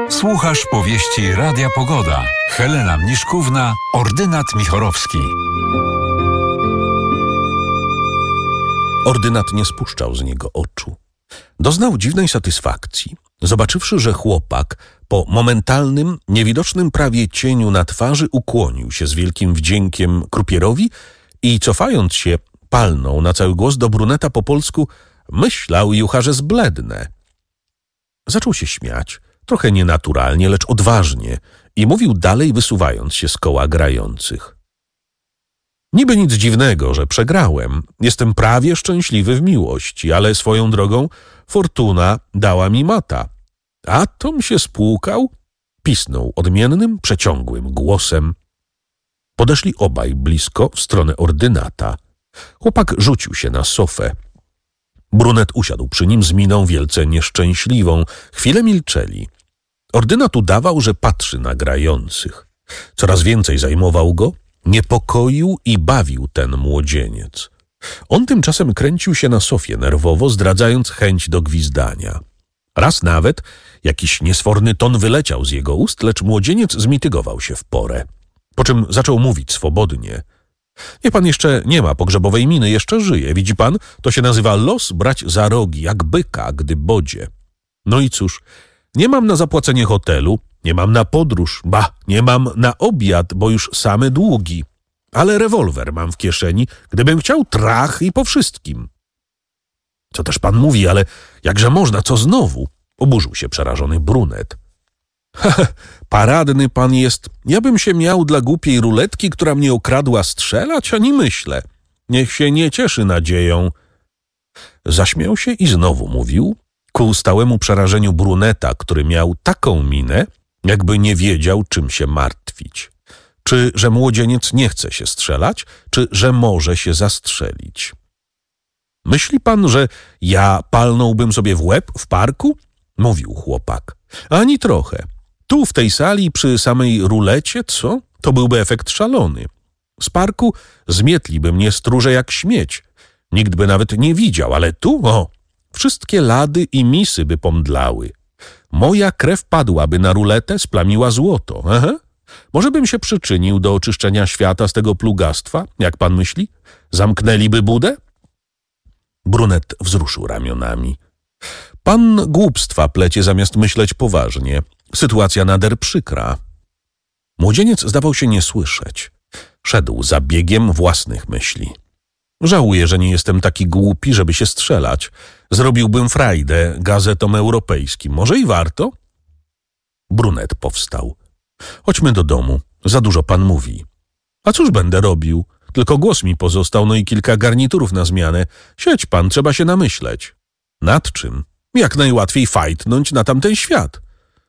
Słuchasz powieści Radia Pogoda. Helena Mniszkówna, ordynat Michorowski. Ordynat nie spuszczał z niego oczu. Doznał dziwnej satysfakcji, zobaczywszy, że chłopak po momentalnym, niewidocznym prawie cieniu na twarzy ukłonił się z wielkim wdziękiem krupierowi i cofając się, palnął na cały głos do bruneta po polsku: myślał jucha, że zblednę. Zaczął się śmiać, trochę nienaturalnie, lecz odważnie, i mówił dalej, wysuwając się z koła grających. Niby nic dziwnego, że przegrałem. Jestem prawie szczęśliwy w miłości, ale swoją drogą fortuna dała mi mata. A tom się spłukał, pisnął odmiennym, przeciągłym głosem. Podeszli obaj blisko w stronę ordynata. Chłopak rzucił się na sofę. Brunet usiadł przy nim z miną wielce nieszczęśliwą. Chwilę milczeli. Ordynat udawał, że patrzy na grających. Coraz więcej zajmował go, niepokoił i bawił ten młodzieniec. On tymczasem kręcił się na sofie nerwowo, zdradzając chęć do gwizdania. Raz nawet jakiś niesforny ton wyleciał z jego ust, lecz młodzieniec zmitygował się w porę. Po czym zaczął mówić swobodnie. Niech pan jeszcze nie ma pogrzebowej miny, jeszcze żyje. Widzi pan, to się nazywa los brać za rogi, jak byka, gdy bodzie. No i cóż, nie mam na zapłacenie hotelu, nie mam na podróż, nie mam na obiad, bo już same długi. Ale rewolwer mam w kieszeni, gdybym chciał, trach i po wszystkim. Co też pan mówi, ale jakże można, co znowu? Oburzył się przerażony brunet. Paradny pan jest. Ja bym się miał dla głupiej ruletki, która mnie okradła, strzelać, ani myślę. Niech się nie cieszy nadzieją. Zaśmiał się i znowu mówił, ku stałemu przerażeniu bruneta, który miał taką minę, jakby nie wiedział, czym się martwić. Czy że młodzieniec nie chce się strzelać, czy że może się zastrzelić. Myśli pan, że ja palnąłbym sobie w łeb w parku? Mówił chłopak. Ani trochę. Tu w tej sali przy samej rulecie, co? To byłby efekt szalony. Z parku zmietliby mnie stróże jak śmieć. Nikt by nawet nie widział, ale tu, wszystkie lady i misy by pomdlały. Moja krew padłaby na ruletę, splamiła złoto. Może bym się przyczynił do oczyszczenia świata z tego plugastwa, jak pan myśli? Zamknęliby budę? Brunet wzruszył ramionami. Pan głupstwa plecie zamiast myśleć poważnie. Sytuacja nader przykra. Młodzieniec zdawał się nie słyszeć. Szedł za biegiem własnych myśli. Żałuję, że nie jestem taki głupi, żeby się strzelać. Zrobiłbym frajdę gazetom europejskim. Może i warto? Brunet powstał. Chodźmy do domu. Za dużo pan mówi. A cóż będę robił? Tylko głos mi pozostał, no i kilka garniturów na zmianę. Siedź pan, trzeba się namyśleć. Nad czym? Jak najłatwiej fajtnąć na tamten świat.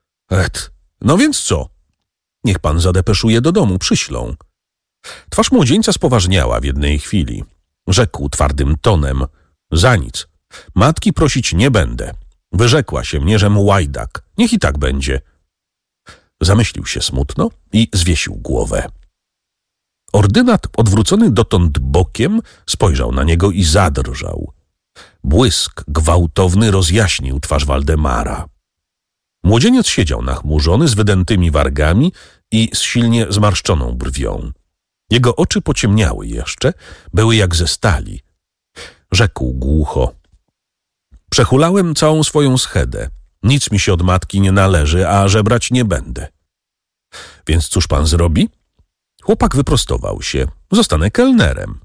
No więc co? Niech pan zadepeszuje do domu, przyślą. Twarz młodzieńca spoważniała w jednej chwili. Rzekł twardym tonem. Za nic. Matki prosić nie będę. Wyrzekła się mnie, żem łajdak. Niech i tak będzie. Zamyślił się smutno i zwiesił głowę. Ordynat, odwrócony dotąd bokiem, spojrzał na niego i zadrżał. Błysk gwałtowny rozjaśnił twarz Waldemara. Młodzieniec siedział nachmurzony, z wydętymi wargami i z silnie zmarszczoną brwią. Jego oczy pociemniały jeszcze, były jak ze stali. Rzekł głucho. Przechulałem całą swoją schedę. Nic mi się od matki nie należy, a żebrać nie będę. Więc cóż pan zrobi? Chłopak wyprostował się. Zostanę kelnerem.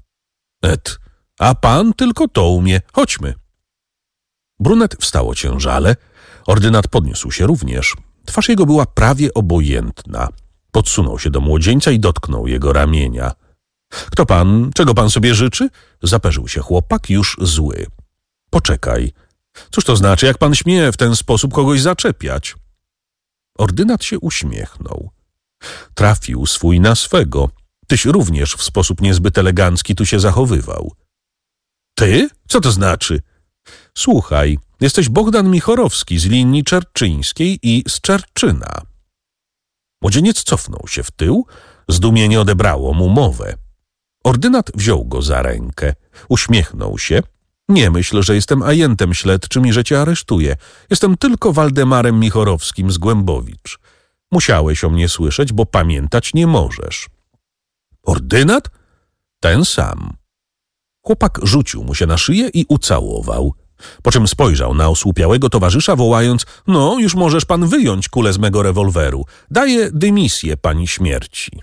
A pan tylko to umie. Chodźmy. Brunet wstał ociężale. Ordynat podniósł się również. Twarz jego była prawie obojętna. Podsunął się do młodzieńca i dotknął jego ramienia. Kto pan? Czego pan sobie życzy? Zaperzył się chłopak, już zły. Poczekaj. Cóż to znaczy, jak pan śmie w ten sposób kogoś zaczepiać? Ordynat się uśmiechnął. Trafił swój na swego. Tyś również w sposób niezbyt elegancki tu się zachowywał. Ty? Co to znaczy? Słuchaj, jesteś Bogdan Michorowski z linii czerczyńskiej i z Czerczyna. Młodzieniec cofnął się w tył, zdumienie odebrało mu mowę. Ordynat wziął go za rękę, uśmiechnął się, Nie myśl, że jestem ajentem śledczym i że cię aresztuję. Jestem tylko Waldemarem Michorowskim z Głębowicz. Musiałeś o mnie słyszeć, bo pamiętać nie możesz. Ordynat? Ten sam. Chłopak rzucił mu się na szyję i ucałował. Po czym spojrzał na osłupiałego towarzysza, wołając: no, już możesz pan wyjąć kulę z mego rewolweru. Daję dymisję pani śmierci.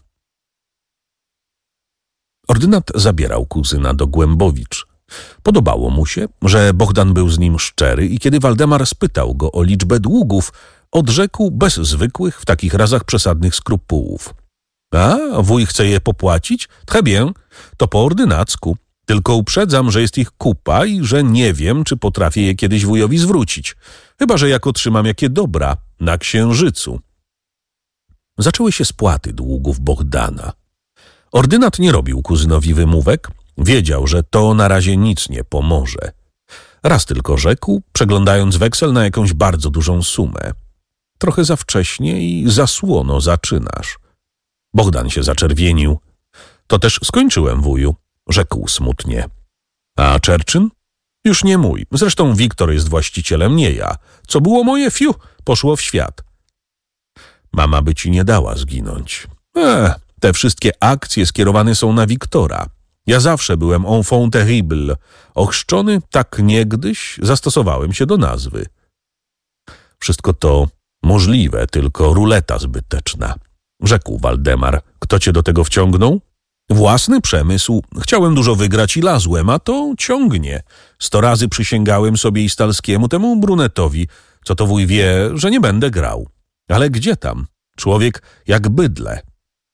Ordynat zabierał kuzyna do Głębowicz. Podobało mu się, że Bohdan był z nim szczery i kiedy Waldemar spytał go o liczbę długów, odrzekł bez zwykłych, w takich razach przesadnych skrupułów. A, wuj chce je popłacić? Très bien, to po ordynacku. Tylko uprzedzam, że jest ich kupa i że nie wiem, czy potrafię je kiedyś wujowi zwrócić. Chyba że jak otrzymam jakie dobra na księżycu. Zaczęły się spłaty długów Bohdana. Ordynat nie robił kuzynowi wymówek. Wiedział, że to na razie nic nie pomoże. Raz tylko rzekł, przeglądając weksel na jakąś bardzo dużą sumę. Trochę za wcześnie i za słono zaczynasz. Bohdan się zaczerwienił. To też skończyłem, wuju, rzekł smutnie. A Czerczyn? Już nie mój. Zresztą Wiktor jest właścicielem, nie ja. Co było moje, fiu, poszło w świat. Mama by ci nie dała zginąć. Te wszystkie akcje skierowane są na Wiktora. Ja zawsze byłem enfant terrible. Ochrzczony tak niegdyś zastosowałem się do nazwy. Wszystko to możliwe, tylko ruleta zbyteczna, rzekł Waldemar. Kto cię do tego wciągnął? Własny przemysł. Chciałem dużo wygrać i lazłem, a to ciągnie. 100 razy przysięgałem sobie i Stalskiemu, temu brunetowi, co to wuj wie, że nie będę grał. Ale gdzie tam? Człowiek jak bydlę.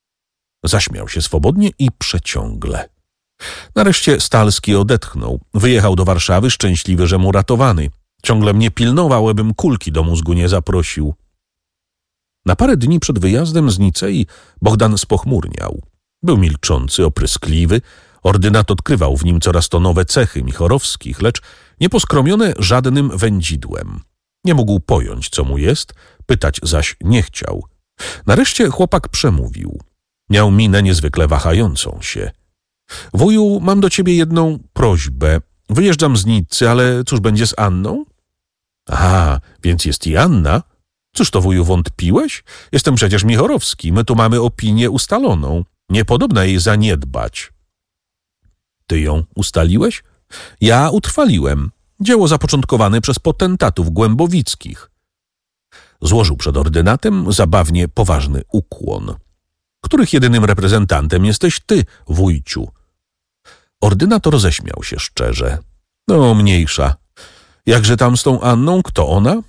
Zaśmiał się swobodnie i przeciągle. Nareszcie Stalski odetchnął. Wyjechał do Warszawy, szczęśliwy, że mu ratowany. Ciągle mnie pilnował, abym kulki do mózgu nie zaprosił. Na parę dni przed wyjazdem z Nicei Bohdan spochmurniał. Był milczący, opryskliwy. Ordynat odkrywał w nim coraz to nowe cechy Michorowskich, lecz nie poskromione żadnym wędzidłem. Nie mógł pojąć, co mu jest, pytać zaś nie chciał. Nareszcie chłopak przemówił. Miał minę niezwykle wahającą się. Wuju, mam do ciebie jedną prośbę. Wyjeżdżam z Niccy, ale cóż będzie z Anną? Aha, więc jest i Anna? Cóż to, wuju, wątpiłeś? Jestem przecież Michorowski, my tu mamy opinię ustaloną. Niepodobna jej zaniedbać. Ty ją ustaliłeś? Ja utrwaliłem. Dzieło zapoczątkowane przez potentatów głębowickich. Złożył przed ordynatem zabawnie poważny ukłon. Których jedynym reprezentantem jesteś ty, wujciu? Ordynator roześmiał się szczerze. No, mniejsza. Jakże tam z tą Anną? Kto ona?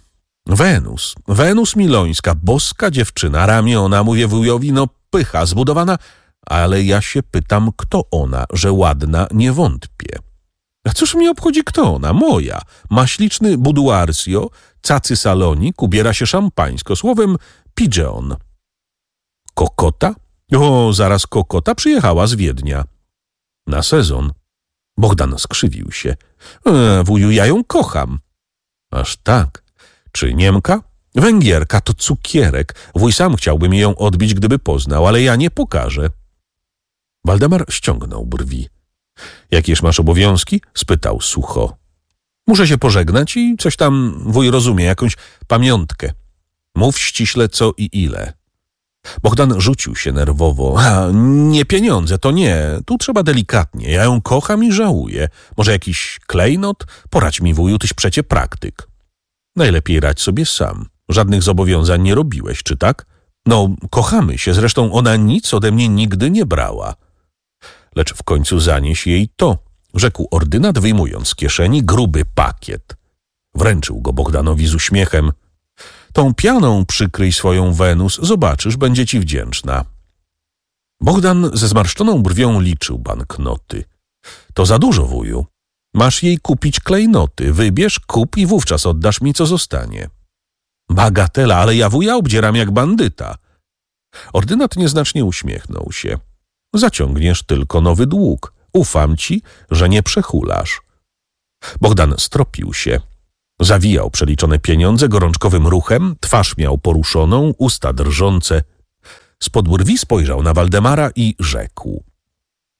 Wenus Milońska, boska dziewczyna, ramiona, mówię wujowi, no pycha, zbudowana, ale ja się pytam, kto ona, że ładna, nie wątpię. A cóż mnie obchodzi, kto ona? Moja. Ma śliczny buduarsio, cacy salonik, ubiera się szampańsko, słowem pigeon. Kokota? O, zaraz Kokota przyjechała z Wiednia. Na sezon. Bohdan skrzywił się. Wuju, ja ją kocham. Aż tak. Czy Niemka? Węgierka to cukierek. Wuj sam chciałby mi ją odbić, gdyby poznał, ale ja nie pokażę. Waldemar ściągnął brwi. Jakież masz obowiązki? Spytał sucho. Muszę się pożegnać i coś tam wuj rozumie, jakąś pamiątkę. Mów ściśle co i ile. Bohdan rzucił się nerwowo. Nie pieniądze, to nie. Tu trzeba delikatnie. Ja ją kocham i żałuję. Może jakiś klejnot? Poradź mi, wuju, tyś przecie praktyk. Najlepiej radź sobie sam. Żadnych zobowiązań nie robiłeś, czy tak? No, kochamy się. Zresztą ona nic ode mnie nigdy nie brała. Lecz w końcu zanieś jej to, rzekł ordynat, wyjmując z kieszeni gruby pakiet. Wręczył go Bohdanowi z uśmiechem. Tą pianą przykryj swoją Wenus, zobaczysz, będzie ci wdzięczna. Bohdan ze zmarszczoną brwią liczył banknoty. To za dużo, wuju. Masz jej kupić klejnoty. Wybierz, kup i wówczas oddasz mi, co zostanie. Bagatela, ale ja wuja obdzieram jak bandyta. Ordynat nieznacznie uśmiechnął się. Zaciągniesz tylko nowy dług. Ufam ci, że nie przehulasz. Bohdan stropił się. Zawijał przeliczone pieniądze gorączkowym ruchem, twarz miał poruszoną, usta drżące. Spod brwi spojrzał na Waldemara i rzekł.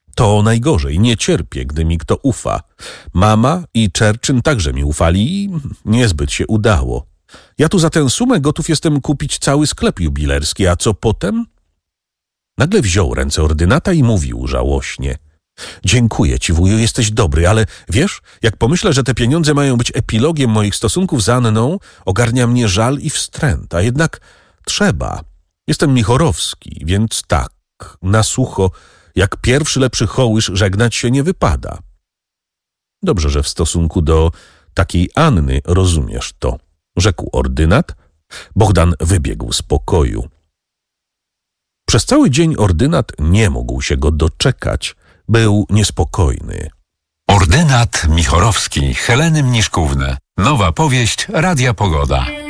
To najgorzej, nie cierpię, gdy mi kto ufa. Mama i Czerczyn także mi ufali i niezbyt się udało. Ja tu za tę sumę gotów jestem kupić cały sklep jubilerski, a co potem? Nagle wziął ręce ordynata i mówił żałośnie. Dziękuję ci, wuju, jesteś dobry, ale wiesz, jak pomyślę, że te pieniądze mają być epilogiem moich stosunków z Anną, ogarnia mnie żal i wstręt, a jednak trzeba. Jestem Michorowski, więc tak, na sucho, jak pierwszy lepszy hołysz żegnać się nie wypada. Dobrze, że w stosunku do takiej Anny rozumiesz to, rzekł ordynat. Bogdan wybiegł z pokoju. Przez cały dzień ordynat nie mógł się go doczekać. Był niespokojny. Ordynat Michorowski Heleny Mniszkówny. Nowa powieść Radia Pogoda.